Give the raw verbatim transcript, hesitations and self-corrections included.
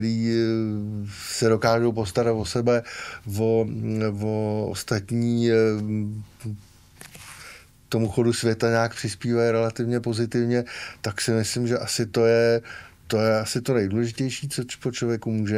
kteří se dokážou postarat o sebe, o, o ostatní, tomu chodu světa nějak přispívají relativně pozitivně, tak si myslím, že asi to je, to je asi to nejdůležitější, co po člověku může